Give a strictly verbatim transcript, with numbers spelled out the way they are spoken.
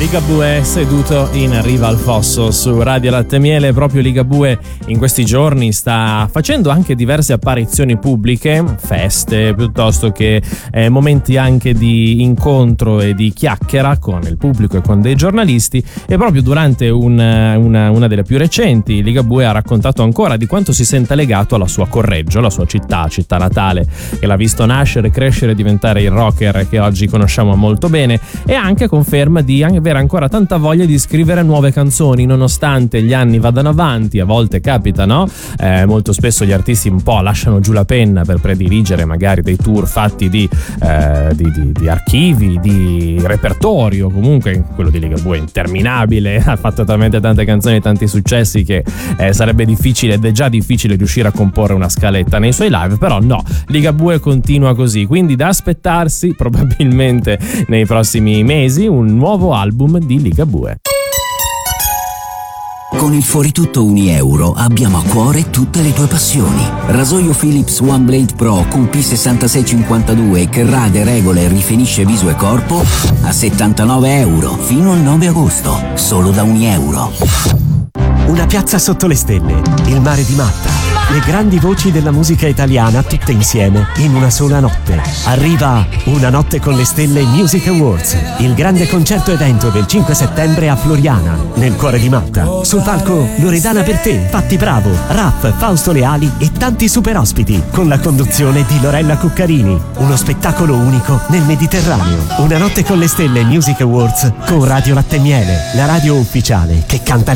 Ligabue seduto in riva al fosso su Radio Latte e Miele. Proprio Ligabue in questi giorni sta facendo anche diverse apparizioni pubbliche, feste piuttosto che eh, momenti anche di incontro e di chiacchiera con il pubblico e con dei giornalisti, e proprio durante un, una, una delle più recenti Ligabue ha raccontato ancora di quanto si senta legato alla sua Correggio, la sua città, città natale, che l'ha visto nascere, crescere e diventare il rocker che oggi conosciamo molto bene, e anche conferma di avere ancora tanta voglia di scrivere nuove canzoni nonostante gli anni vadano avanti. A volte capita, no? Eh, molto spesso gli artisti un po' lasciano giù la penna per prediligere magari dei tour fatti di, eh, di, di, di archivi, di repertorio. Comunque quello di Ligabue è interminabile, ha fatto talmente tante canzoni e tanti successi che eh, sarebbe difficile, ed è già difficile riuscire a comporre una scaletta nei suoi live, però no, Ligabue continua così, quindi da aspettarsi probabilmente nei prossimi mesi un nuovo album di Ligabue. Con il Fuoritutto Unieuro abbiamo a cuore tutte le tue passioni. Rasoio Philips One Blade Pro Q P sessantasei cinquantadue che rade, regola e rifinisce viso e corpo a settantanove euro fino al nove agosto, solo da Unieuro. Una piazza sotto le stelle, il mare di Matta, le grandi voci della musica italiana tutte insieme in una sola notte. Arriva Una notte con le stelle Music Awards, il grande concerto evento del cinque settembre a Floriana, nel cuore di Matta. Sul palco Loredana Bertè, Patti Bravo, Raff, Fausto Leali e tanti super ospiti, con la conduzione di Lorella Cuccarini. Uno spettacolo unico nel Mediterraneo. Una notte con le stelle Music Awards con Radio Latte e Miele, la radio ufficiale che canta